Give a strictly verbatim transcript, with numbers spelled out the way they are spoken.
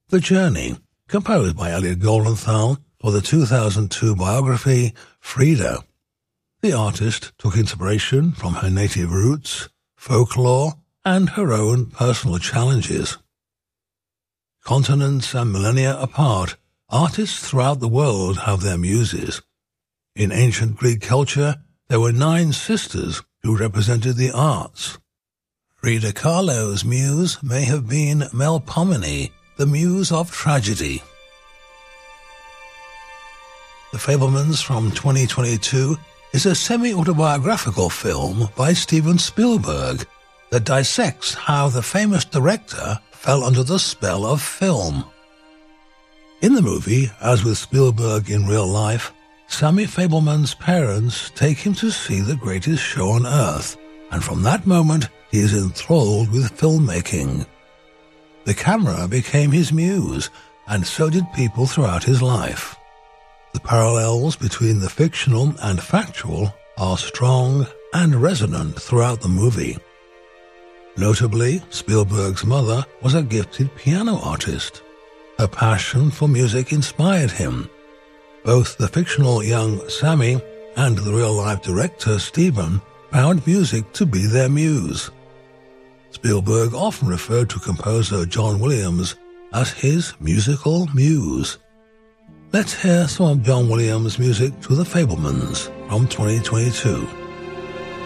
The Journey, composed by Elliot Goldenthal for the two thousand two biography Frida. The artist took inspiration from her native roots, folklore, and her own personal challenges. Continents and millennia apart, artists throughout the world have their muses. In ancient Greek culture, there were nine sisters who represented the arts. Frida Kahlo's muse may have been Melpomene, the muse of tragedy. The Fabelmans from twenty twenty-two is a semi-autobiographical film by Steven Spielberg that dissects how the famous director fell under the spell of film. In the movie, as with Spielberg in real life, Sammy Fabelman's parents take him to see the greatest show on earth, and from that moment he is enthralled with filmmaking. The camera became his muse, and so did people throughout his life. The parallels between the fictional and factual are strong and resonant throughout the movie. Notably, Spielberg's mother was a gifted piano artist. Her passion for music inspired him. Both the fictional young Sammy and the real-life director Steven found music to be their muse. Spielberg often referred to composer John Williams as his musical muse. Let's hear some of John Williams' music to The Fabelmans from twenty twenty-two.